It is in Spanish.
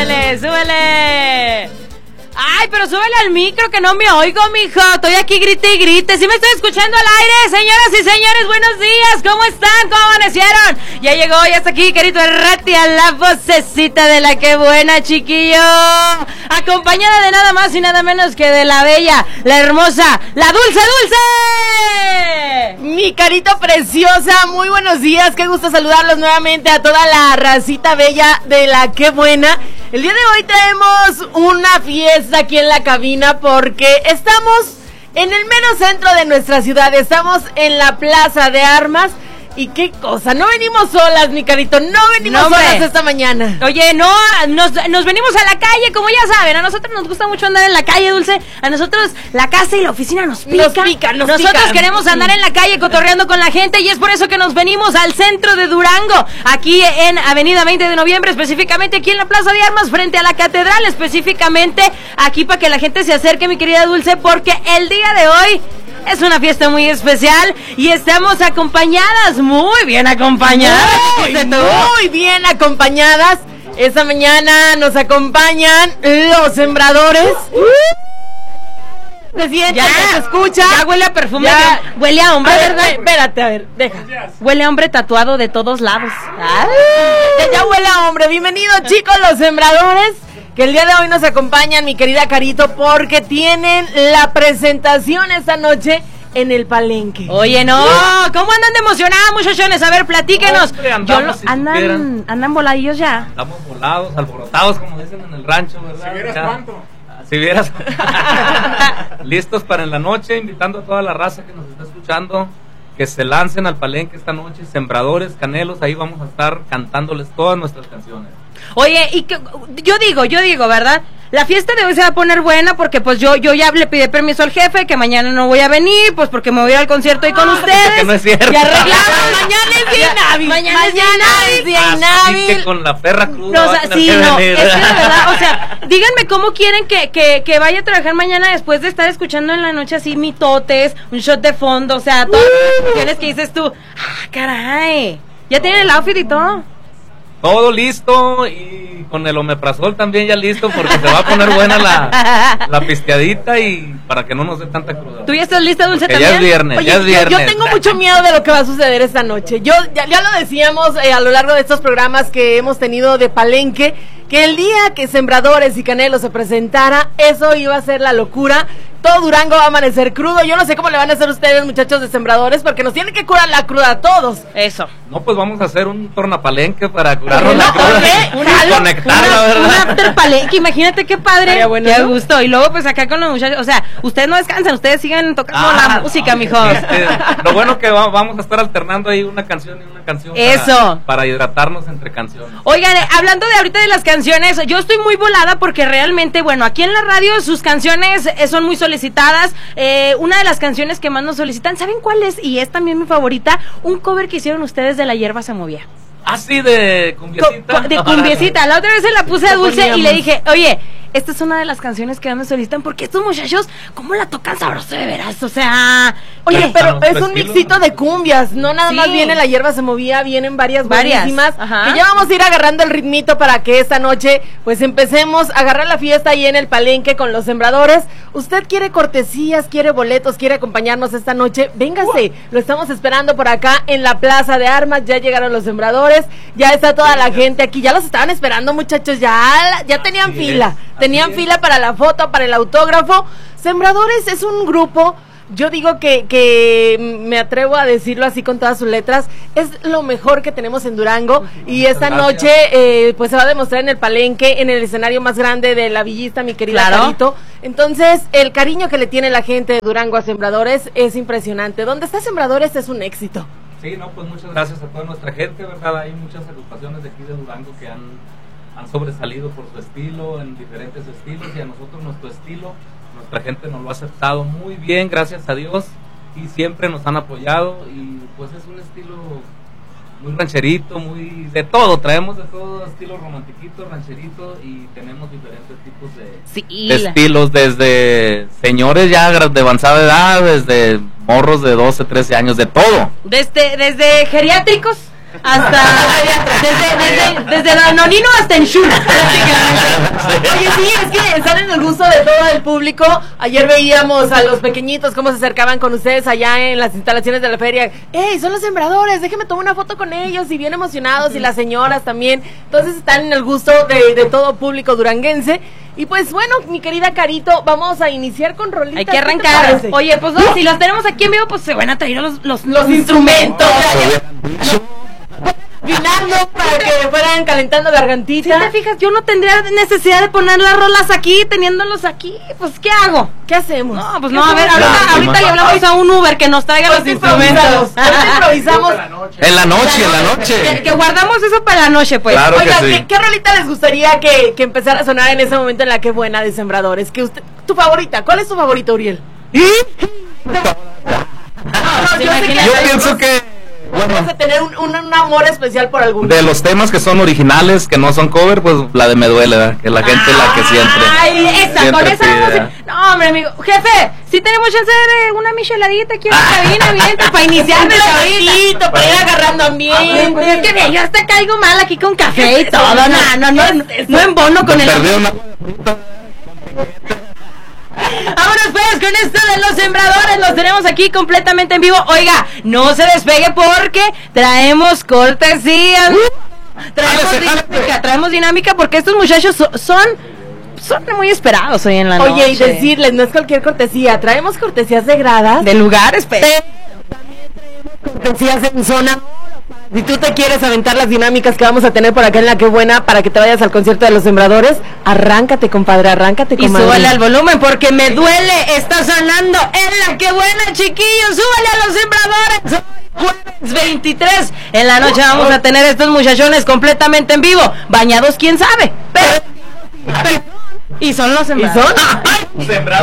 súbele, súbele. Ay, pero súbele al micro que no me oigo, mijo. Estoy aquí grite y grite. ¿Sí me estoy escuchando al aire? Señoras y señores, buenos días. ¿Cómo están? ¿Cómo amanecieron? Ya llegó, ya está aquí, querido Ratia, la vocecita de la que buena, chiquillo. Acompañada de nada más y nada menos que de la bella, la hermosa, la dulce, dulce. Mi carito preciosa, muy buenos días. Qué gusto saludarlos nuevamente a toda la racita bella de la que buena. El día de hoy traemos una fiesta aquí en la cabina porque estamos en el mero centro de nuestra ciudad. Estamos en la Plaza de Armas. ¿Y qué cosa? No venimos solas, mi carito, no venimos solas esta mañana. Oye, no, nos venimos a la calle, como ya saben. A nosotros nos gusta mucho andar en la calle, Dulce. A nosotros la casa y la oficina nos pica. Nosotros queremos andar en la calle cotorreando con la gente y es por eso que nos venimos al centro de Durango, aquí en Avenida 20 de Noviembre, específicamente aquí en la Plaza de Armas, frente a la Catedral, específicamente aquí para que la gente se acerque, mi querida Dulce, porque el día de hoy es una fiesta muy especial y estamos acompañadas, muy bien acompañadas. Muy bien acompañadas. Esta mañana nos acompañan los sembradores. ¿Se siente? ¿Se escucha? Ya huele a perfume. Huele a hombre, ¿verdad? Espérate, a ver, deja. Huele a hombre tatuado de todos lados. Ya huele a hombre. Bienvenidos, chicos, los sembradores, que el día de hoy nos acompañan, mi querida Carito, porque tienen la presentación esta noche en el Palenque. Oye, no, ¿cómo andan de emocionados, muchachones? A ver, platíquenos. Andan voladillos ya. Estamos volados, alborotados, como dicen en el rancho, ¿verdad? Si vieras cuánto. Si vieras. Listos para en la noche, invitando a toda la raza que nos está escuchando, que se lancen al Palenque esta noche, Sembradores, Canelos, ahí vamos a estar cantándoles todas nuestras canciones. Oye, y que, yo digo, ¿verdad? La fiesta de hoy se va a poner buena porque pues yo ya le pide permiso al jefe que mañana no voy a venir, pues porque me voy a ir al concierto ahí con ustedes. Que no es cierto. Y arreglamos. Mañana es bien hábil. Mañana es bien hábil. Así que con la perra cruda. No, o sea, sí, no, es que de verdad, o sea, díganme cómo quieren que vaya a trabajar mañana después de estar escuchando en la noche así mitotes, un shot de fondo, o sea, todas las canciones que dices tú. Ah, caray. Ya tienen el outfit y todo. Todo listo y con el omeprazol también ya listo porque se va a poner buena la pisteadita y para que no nos dé tanta cruda. ¿Tú ya estás lista, Dulce, también? Ya es viernes, Oye, ya es viernes. Yo tengo mucho miedo de lo que va a suceder esta noche. Ya lo decíamos a lo largo de estos programas que hemos tenido de Palenque, que el día que Sembradores y Canelos se presentara, eso iba a ser la locura. Todo Durango va a amanecer crudo. Yo no sé cómo le van a hacer ustedes, muchachos de Sembradores, porque nos tienen que curar la cruda a todos. Eso. No, pues vamos a hacer un tornapalenque para curarnos la cruda y conectarla, ¿verdad? Un after palenque, imagínate qué padre, bueno, qué gusto. Y luego pues acá con los muchachos, o sea, ustedes no descansan, ustedes sigan tocando la música, mijos. Lo bueno que vamos a estar alternando ahí una canción y una canción. Eso. Para hidratarnos entre canciones. Oigan, hablando de ahorita de las canciones, yo estoy muy volada porque realmente, bueno, aquí en la radio sus canciones son muy solicitadas. Una de las canciones que más nos solicitan, ¿saben cuál es? Y es también mi favorita, un cover que hicieron ustedes de La Hierba se Movía. Ah, sí, de cumbiecita. De cumbiecita. La otra vez se la puse a Dulce y le dije, oye, esta es una de las canciones que más me solicitan porque estos muchachos, ¿cómo la tocan sabroso de veras? O sea, oye, pero es un mixito de cumbias, no nada más viene La Hierba se Movía, vienen varias buenísimas, que ya vamos a ir agarrando el ritmito para que esta noche pues empecemos a agarrar la fiesta ahí en el Palenque con los Sembradores. Usted quiere cortesías, quiere boletos, quiere acompañarnos esta noche, véngase, lo estamos esperando por acá en la Plaza de Armas, ya llegaron los Sembradores, ya está toda la gente aquí, ya los estaban esperando, muchachos, ya tenían fila. Tenían fila para la foto, para el autógrafo. Sembradores es un grupo, yo digo que me atrevo a decirlo así con todas sus letras, es lo mejor que tenemos en Durango. Y esta noche pues se va a demostrar en el Palenque, en el escenario más grande de la Villista, mi querida Carito. Entonces, el cariño que le tiene la gente de Durango a Sembradores es impresionante. Donde está Sembradores es un éxito. Sí, no, pues muchas gracias a toda nuestra gente, ¿verdad? Hay muchas agrupaciones de aquí de Durango que han sobresalido por su estilo, en diferentes estilos, y a nosotros nuestro estilo, nuestra gente nos lo ha aceptado muy bien, gracias a Dios, y siempre nos han apoyado, y pues es un estilo muy rancherito, muy de todo, traemos de todo, estilo romantiquito, rancherito, y tenemos diferentes tipos de estilos, desde señores ya de avanzada edad, desde morros de 12, 13 años, de todo. Desde geriátricos hasta desde Danonino hasta Enchula. Oye, sí, es que están en el gusto de todo el público. Ayer veíamos a los pequeñitos cómo se acercaban con ustedes allá en las instalaciones de la feria. ¡Ey, son los sembradores! Déjenme tomar una foto con ellos, y bien emocionados, y las señoras también. Entonces están en el gusto de todo público duranguense. Y pues bueno, mi querida Carito, vamos a iniciar con rolitas. Hay que arrancar. Oye, pues no, si los tenemos aquí en vivo, pues se van a traer los instrumentos. Vinando para que fueran calentando gargantita. Si te fijas, yo no tendría necesidad de poner las rolas aquí, teniéndolos aquí. Pues, ¿qué hago? ¿Qué hacemos? No, pues no, a ver, ahorita le hablamos a un Uber que nos traiga los instrumentos. Improvisamos. En la noche. Que guardamos eso para la noche, pues. Claro. Oiga, sí. ¿Qué rolita les gustaría que empezara a sonar en ese momento en la que buena de Sembradores? Que usted, tu favorita, ¿cuál es tu favorita, Uriel? Yo pienso que vamos a tener un amor especial por algún. De los temas que son originales, que no son cover, pues la de Me Duele, ¿verdad? Que la gente es la que siempre. Ay, esa, siempre con esa pide, vamos a... No, hombre, amigo. Jefe, si tenemos chance de una micheladita aquí en la cabina, mientras, para iniciar ahorita. Para ir agarrando ambiente. Es que yo hasta caigo mal aquí con café y todo. No embono con el... Vámonos pues con esto de los sembradores. Los tenemos aquí completamente en vivo. Oiga, no se despegue porque traemos cortesías. Traemos dinámica porque estos muchachos son muy esperados hoy en la noche. Oye, y decirles, no es cualquier cortesía. Traemos cortesías de gradas. De lugares, pero cortesías en zona. Si tú te quieres aventar las dinámicas que vamos a tener por acá en La Qué Buena para que te vayas al concierto de los Sembradores, arráncate, compadre, arráncate, comadre. Y súbale al volumen porque Me Duele está sonando en La Qué Buena, chiquillos. Súbale a los Sembradores. Jueves 23 en la noche vamos a tener estos muchachones completamente en vivo. Bañados, quién sabe. Pero y son los Sembradores.